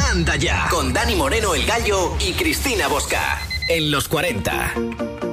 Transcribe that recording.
Anda Ya, con Dani Moreno el Gallo y Cristina Bosca. En los 40.